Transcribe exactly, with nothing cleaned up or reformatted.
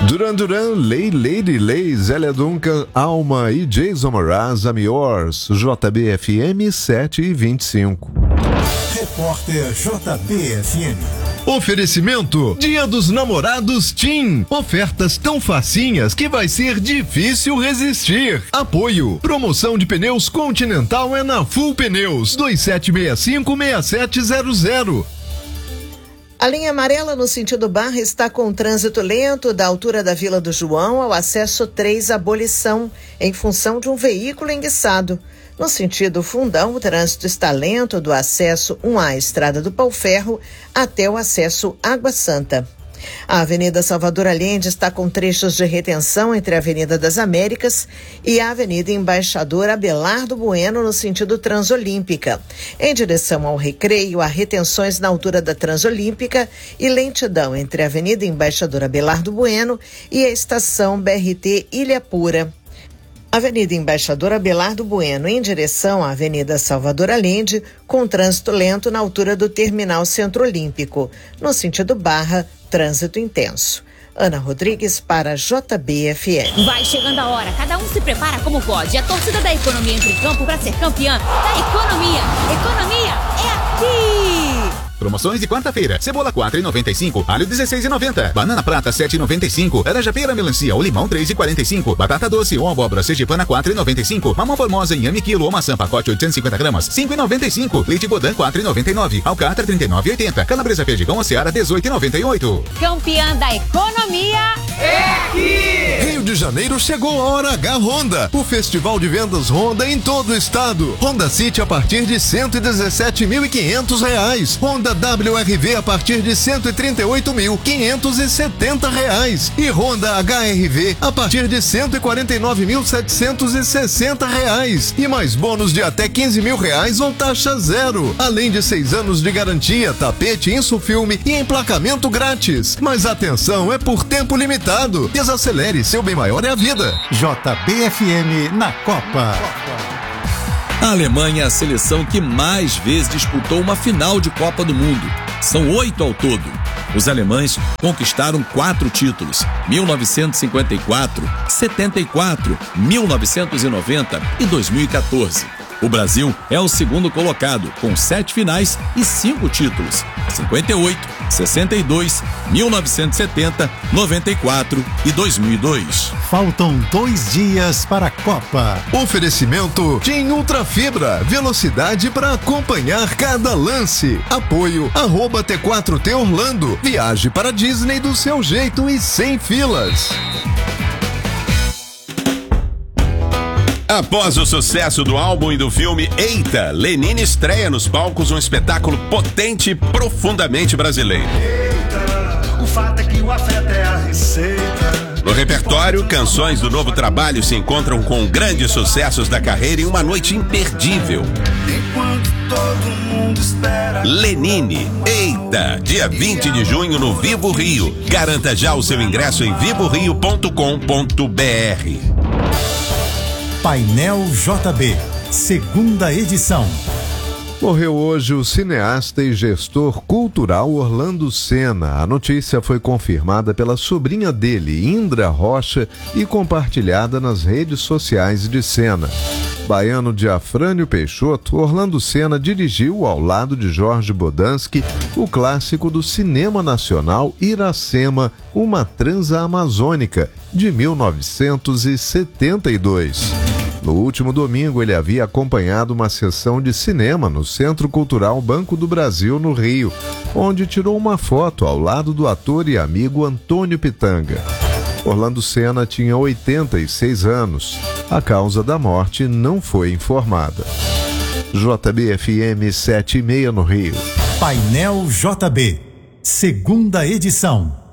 Duran Duran, Lay Lady Lay, Zélia Duncan, Alma e Jason Mraz, I'm Yours, J B F M sete e vinte e cinco. Repórter J B F M. Oferecimento Dia dos Namorados TIM. Ofertas tão facinhas que vai ser difícil resistir. Apoio. Promoção de pneus Continental é na Full Pneus. dois sete seis cinco, seis sete zero zero. A linha amarela no sentido Barra está com trânsito lento da altura da Vila do João ao acesso três Abolição, em função de um veículo enguiçado. No sentido Fundão, o trânsito está lento do acesso um à Estrada do Pau-Ferro até o acesso Água Santa. A Avenida Salvador Allende está com trechos de retenção entre a Avenida das Américas e a Avenida Embaixador Abelardo Bueno no sentido Transolímpica. Em direção ao Recreio, há retenções na altura da Transolímpica e lentidão entre a Avenida Embaixador Abelardo Bueno e a estação B R T Ilha Pura. Avenida Embaixador Abelardo Bueno, em direção à Avenida Salvador Allende, com trânsito lento na altura do Terminal Centro Olímpico. No sentido Barra, trânsito intenso. Ana Rodrigues para J B F M. Vai chegando a hora, cada um se prepara como pode. A torcida da economia entra em campo para ser campeã da economia. Economia é aqui! Promoções de quarta-feira. Cebola quatro reais e noventa e cinco centavos, alho dezesseis reais e noventa centavos, banana prata sete reais e noventa e cinco centavos, laranja pera melancia ou limão três reais e quarenta e cinco centavos, batata doce ou abóbora sergipana quatro reais e noventa e cinco centavos, mamão formosa inhame quilo ou maçã pacote oitocentos e cinquenta gramas cinco reais e noventa e cinco centavos, leite Godin quatro reais e noventa e nove centavos, alcatra trinta e nove reais e oitenta centavos, calabresa perdigão ou seara dezoito reais e noventa e oito centavos. Campeã da economia é aqui! Rio de Janeiro chegou a hora H Honda, o festival de vendas Honda em todo o estado. Honda City a partir de cento e dezessete mil e quinhentos reais, Honda W R V a partir de cento e trinta e oito mil quinhentos e setenta reais e Honda H R V a partir de cento e quarenta e nove mil setecentos e sessenta reais e mais bônus de até quinze mil reais ou taxa zero, além de seis anos de garantia, tapete, insufilme e emplacamento grátis. Mas atenção, é por tempo limitado. Desacelere, seu bem maior é a vida. J B F M na Copa. A Alemanha é a seleção que mais vezes disputou uma final de Copa do Mundo. São oito ao todo. Os alemães conquistaram quatro títulos: mil novecentos e cinquenta e quatro, setenta e quatro, mil novecentos e noventa e dois mil e quatorze. O Brasil é o segundo colocado, com sete finais e cinco títulos: cinquenta e oito, sessenta e dois, mil novecentos e setenta, noventa e quatro e dois mil e dois. Faltam dois dias para a Copa. Oferecimento TIM Ultra Fibra, velocidade para acompanhar cada lance. Apoio arroba T quatro T Orlando. Viaje para Disney do seu jeito e sem filas. Após o sucesso do álbum e do filme Eita, Lenine estreia nos palcos um espetáculo potente e profundamente brasileiro. Eita, o fato é que o afeto é a receita. No repertório, canções do novo trabalho se encontram com grandes sucessos da carreira em uma noite imperdível. Enquanto todo mundo espera. Lenine, Eita, dia vinte de junho no Vivo Rio. Garanta já o seu ingresso em vivo rio ponto com ponto b r. Painel J B, segunda edição. Morreu hoje o cineasta e gestor cultural Orlando Senna. A notícia foi confirmada pela sobrinha dele, Indra Rocha, e compartilhada nas redes sociais de Senna. Baiano de Afrânio Peixoto, Orlando Senna dirigiu, ao lado de Jorge Bodansky, o clássico do cinema nacional Iracema, uma transa amazônica, de mil novecentos e setenta e dois. No último domingo, ele havia acompanhado uma sessão de cinema no Centro Cultural Banco do Brasil, no Rio, onde tirou uma foto ao lado do ator e amigo Antônio Pitanga. Orlando Senna tinha oitenta e seis anos. A causa da morte não foi informada. J B F M sete e meia no Rio. Painel J B, segunda edição.